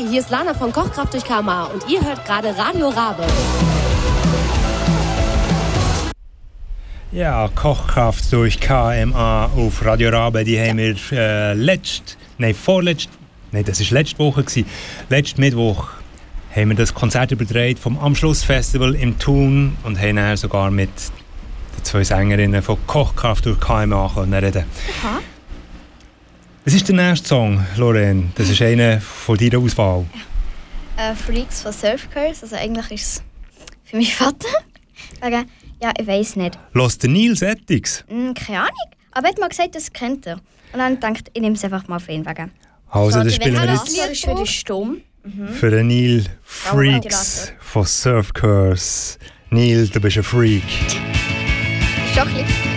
hier ist Lana von Kochkraft durch KMA und ihr hört gerade Radio Rabe. Ja, Kochkraft durch KMA auf Radio Rabe, die haben wir das war letzte Woche gewesen. Letzten Mittwoch haben wir das Konzert übertragen vom Am-Schluss-Festival im Thun und haben dann sogar mit den 2 Sängerinnen von Kochkraft durch KMA reden. Aha. Was ist der nächste Song, Lorraine? Das ist einer von deiner Auswahl. Freaks von Surf Curse. Also eigentlich ist es für meinen Vater. Ja, ich weiss nicht. Los der Neil Settings? Keine Ahnung. Aber er hat mal gesagt, das kennt er. Und dann dachte ich nehme es einfach mal für ihn wegen. Also, das spielen wir Das jetzt ist für die Stumm. für den Neil Freaks von Surf Curse. Neil, du bist ein Freak. Ist doch ein bisschen